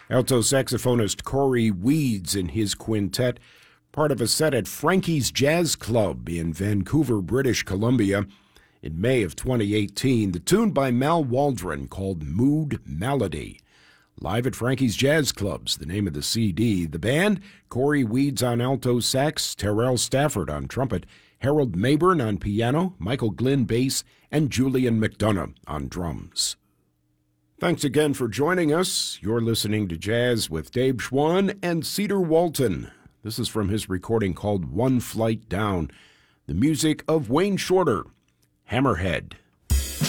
Alto saxophonist Corey Weeds and his quintet, part of a set at Frankie's Jazz Club in Vancouver, British Columbia. In May of 2018, the tune by Mal Waldron called Mood Melody. Live at Frankie's Jazz Club's the name of the CD. The band, Corey Weeds on alto sax, Terrell Stafford on trumpet, Harold Mayburn on piano, Michael Glynn bass, and Julian McDonough on drums. Thanks again for joining us. You're listening to Jazz with Dave Schwann and Cedar Walton. This is from his recording called One Flight Down. The music of Wayne Shorter, Hammerhead.